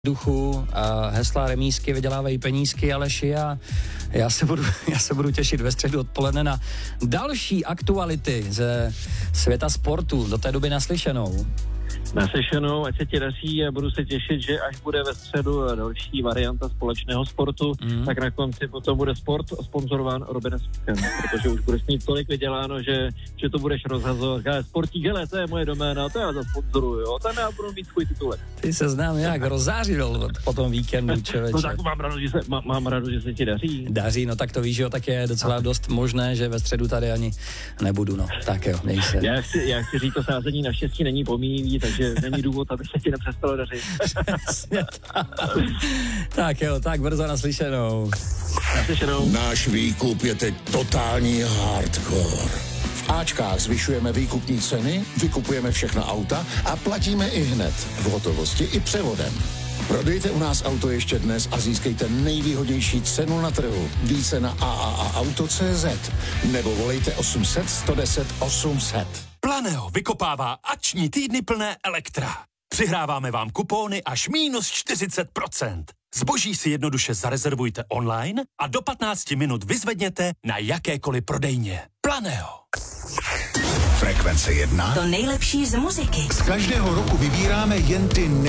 duchu, hesla, remízky vydělávají penízky, Aleši, a já se budu těšit ve středu odpoledne na další aktuality ze světa sportu. Do té doby naslyšenou. Naslyšenou, ať se ti daří, a budu se těšit, že až bude ve středu další varianta společného sportu, tak na konci potom bude sport sponzorován Robinem Suchem, protože už budeš mít tolik vyděláno, že to budeš rozhazovat. Sportík, hele, to je moje doména, to já zasponzoruju, jo, tam já budu mít svůj titulek. Ty se znám jak rozzářil po tom víkendu, člověče. No tak mám radost, že se ti daří. Daří, no tak to víš, jo, tak je docela dost možné, že ve středu tady ani nebudu, no. Tak jo, měj se. Já chci říct, to sázení naštěstí není pomíjivý, takže není důvod, aby se ti nepřestalo dařit. Tak jo, tak brzo naslyšenou. Náš výkup je teď totální hardcore. V Ačkách zvyšujeme výkupní ceny, vykupujeme všechna auta a platíme i hned v hotovosti i převodem. Prodejte u nás auto ještě dnes a získejte nejvýhodnější cenu na trhu. Více na AAAauto.cz nebo volejte 800 110 800. Planeo vykopává akční týdny plné Elektra. Přihráváme vám kupóny až -40%. Zboží si jednoduše zarezervujte online a do 15 minut vyzvedněte na jakékoliv prodejně. Planeo. Frekvence 1. To nejlepší z muziky. Z každého roku vybíráme jen ty